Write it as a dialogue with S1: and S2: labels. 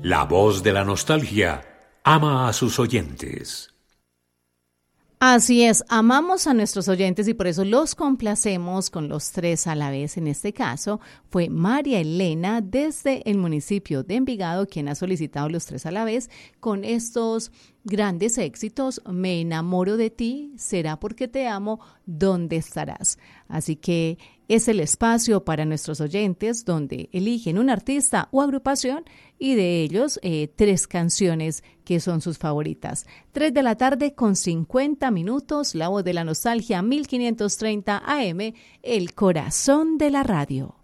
S1: La voz de la nostalgia ama a sus oyentes.
S2: Así es, amamos a nuestros oyentes y por eso los complacemos con los tres a la vez. En este caso fue María Elena desde el municipio de Envigado quien ha solicitado los tres a la vez con estos grandes éxitos. Me enamoro de ti, será porque te amo, ¿dónde estarás? Así que es el espacio para nuestros oyentes donde eligen un artista o agrupación y de ellos tres canciones que son sus favoritas. 3 de la tarde con 50 minutos, La Voz de la Nostalgia, 1530 AM, el corazón de la radio.